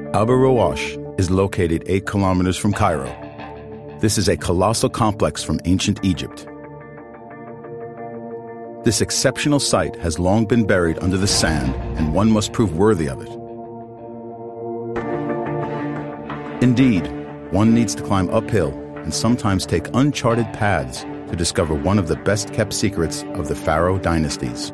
Abu Rawash is located 8 kilometers from Cairo. This is a colossal complex from ancient Egypt. This exceptional site has long been buried under the sand, and one must prove worthy of it. Indeed, one needs to climb uphill and sometimes take uncharted paths to discover one of the best-kept secrets of the pharaoh dynasties.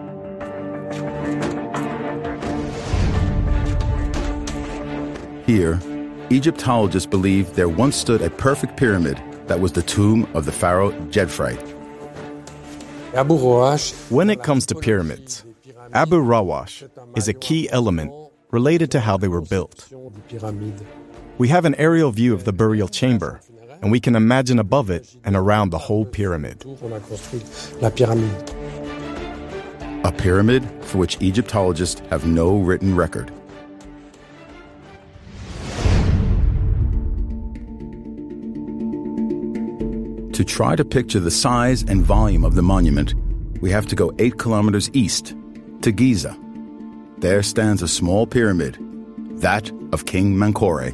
Here, Egyptologists believe there once stood a perfect pyramid that was the tomb of the pharaoh Djedefre. When it comes to pyramids, Abu Rawash is a key element related to how they were built. We have an aerial view of the burial chamber, and we can imagine above it and around the whole pyramid. A pyramid for which Egyptologists have no written record. To try to picture the size and volume of the monument, we have to go 8 kilometers east, to Giza. There stands a small pyramid, that of King Menkore.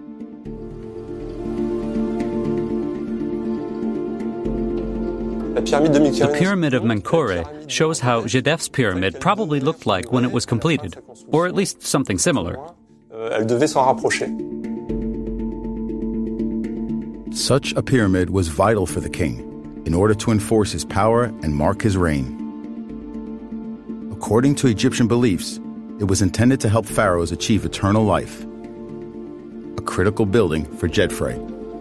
The Pyramid of Menkore shows how Djedef's pyramid probably looked like when it was completed, or at least something similar. Such a pyramid was vital for the king in order to enforce his power and mark his reign. According to Egyptian beliefs, it was intended to help pharaohs achieve eternal life, a critical building for Djedefre.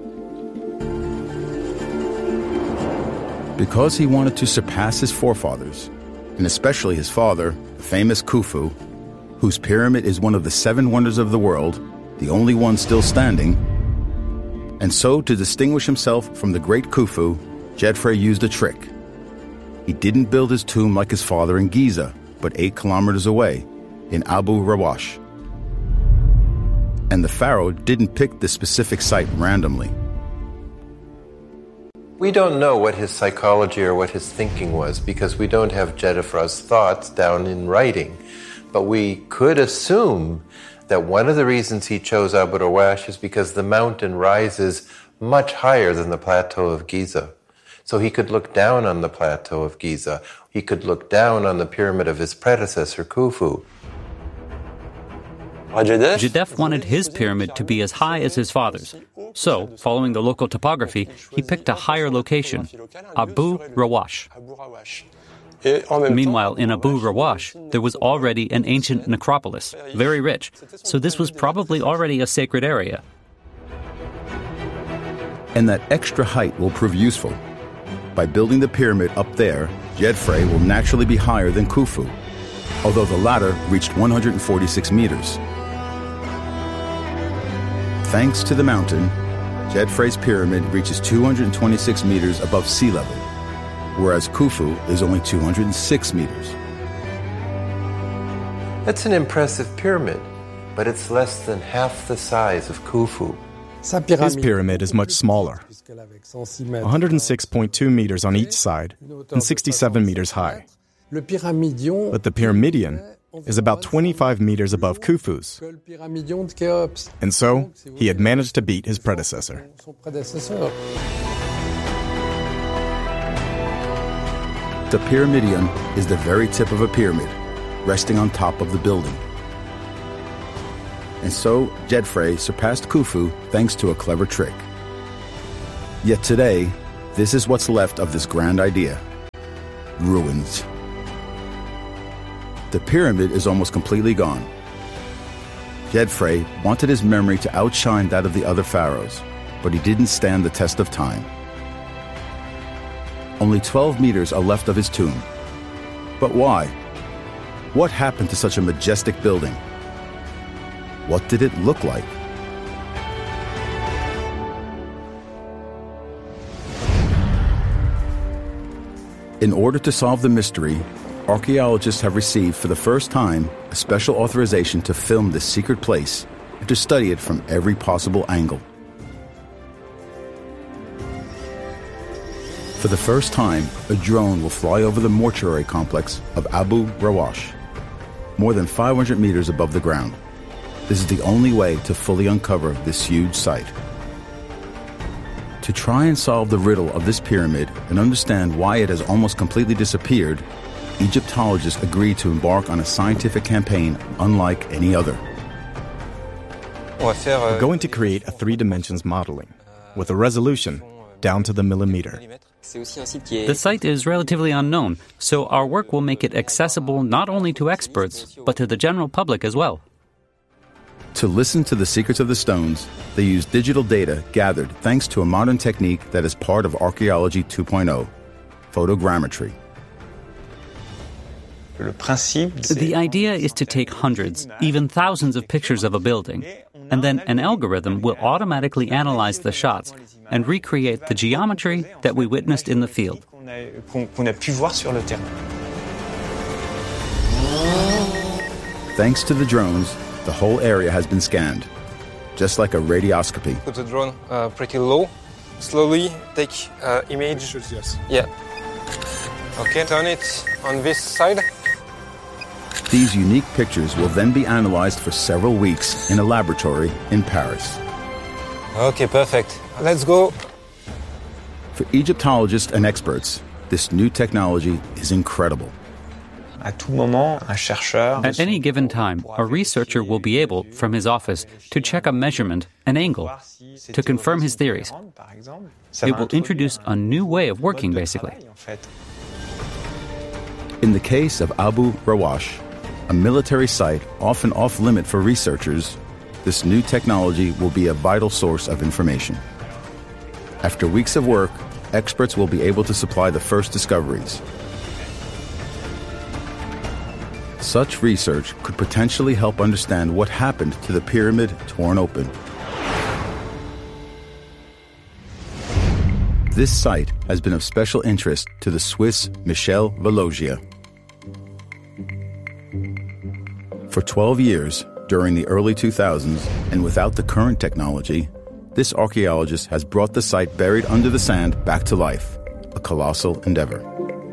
Because he wanted to surpass his forefathers, and especially his father, the famous Khufu, whose pyramid is one of the 7 wonders of the world, the only one still standing. And so, to distinguish himself from the great Khufu, Djedefre used a trick. He didn't build his tomb like his father in Giza, but 8 kilometers away, in Abu Rawash. And the pharaoh didn't pick this specific site randomly. We don't know what his psychology or what his thinking was because we don't have Djedefre's thoughts down in writing. But we could assume that one of the reasons he chose Abu Rawash is because the mountain rises much higher than the plateau of Giza. So he could look down on the plateau of Giza. He could look down on the pyramid of his predecessor, Khufu. Djedef wanted his pyramid to be as high as his father's. So, following the local topography, he picked a higher location, Abu Rawash. Meanwhile, in Abu Rawash, there was already an ancient necropolis, very rich, so this was probably already a sacred area. And that extra height will prove useful. By building the pyramid up there, Djedefre will naturally be higher than Khufu, although the latter reached 146 meters. Thanks to the mountain, Djedefre's pyramid reaches 226 meters above sea level, whereas Khufu is only 206 meters. That's an impressive pyramid, but it's less than half the size of Khufu. His pyramid is much smaller, 106.2 meters on each side and 67 meters high. But the Pyramidion is about 25 meters above Khufu's. And so, he had managed to beat his predecessor. The Pyramidion is the very tip of a pyramid, resting on top of the building. And so, Djedefre surpassed Khufu thanks to a clever trick. Yet today, this is what's left of this grand idea: ruins. The pyramid is almost completely gone. Djedefre wanted his memory to outshine that of the other pharaohs, but he didn't stand the test of time. Only 12 meters are left of his tomb. But why? What happened to such a majestic building? What did it look like? In order to solve the mystery, archaeologists have received for the first time a special authorization to film this secret place and to study it from every possible angle. For the first time, a drone will fly over the mortuary complex of Abu Rawash, more than 500 meters above the ground. this is the only way to fully uncover this huge site. To try and solve the riddle of this pyramid and understand why it has almost completely disappeared, Egyptologists agreed to embark on a scientific campaign unlike any other. We're going to create a 3-dimensions modeling with a resolution down to the millimeter. The site is relatively unknown, so our work will make it accessible not only to experts, but to the general public as well. To listen to the secrets of the stones, they use digital data gathered thanks to a modern technique that is part of Archaeology 2.0, photogrammetry. The idea is to take hundreds, even thousands of pictures of a building, and then an algorithm will automatically analyze the shots and recreate the geometry that we witnessed in the field. Thanks to the drones, the whole area has been scanned, just like a radioscopy. Put the drone pretty low. Slowly take image. Yes. Yeah. Okay, turn it on this side. These unique pictures will then be analyzed for several weeks in a laboratory in Paris. Okay, perfect. Let's go. For Egyptologists and experts, this new technology is incredible. At any given time, a researcher will be able, from his office, to check a measurement, an angle, to confirm his theories. It will introduce a new way of working, basically. In the case of Abu Rawash, a military site often off-limit for researchers, this new technology will be a vital source of information. After weeks of work, experts will be able to supply the first discoveries. Such research could potentially help understand what happened to the pyramid torn open. This site has been of special interest to the Swiss Michel Velozia. For 12 years, during the early 2000s, and without the current technology, this archaeologist has brought the site buried under the sand back to life, a colossal endeavor.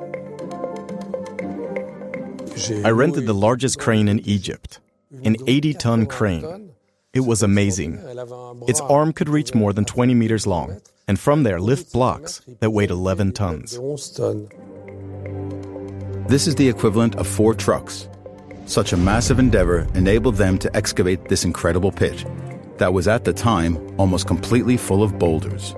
I rented the largest crane in Egypt, an 80-ton crane. It was amazing. Its arm could reach more than 20 meters long, and from there lift blocks that weighed 11 tons. This is the equivalent of 4 trucks. Such a massive endeavor enabled them to excavate this incredible pit that was at the time almost completely full of boulders.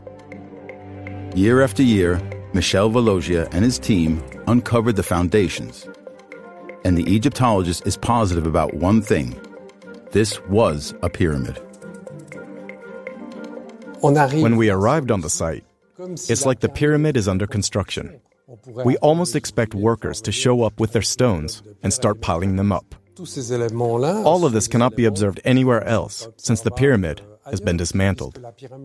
Year after year, Michel Velozia and his team uncovered the foundations. And the Egyptologist is positive about one thing. This was a pyramid. When we arrived on the site, it's like the pyramid is under construction. We almost expect workers to show up with their stones and start piling them up. All of this cannot be observed anywhere else, since the pyramid has been dismantled.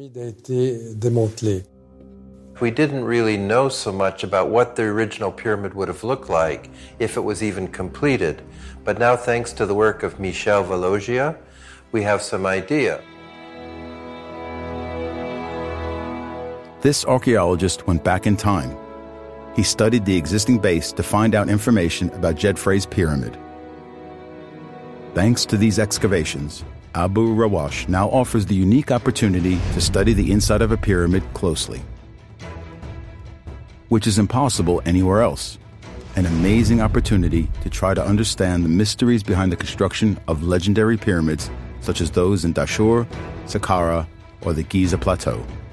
We didn't really know so much about what the original pyramid would have looked like if it was even completed. But now, thanks to the work of Michel Velozia, we have some idea. This archaeologist went back in time. He studied the existing base to find out information about Djedefre's pyramid. Thanks to these excavations, Abu Rawash now offers the unique opportunity to study the inside of a pyramid closely, which is impossible anywhere else. An amazing opportunity to try to understand the mysteries behind the construction of legendary pyramids such as those in Dashur, Saqqara, or the Giza Plateau.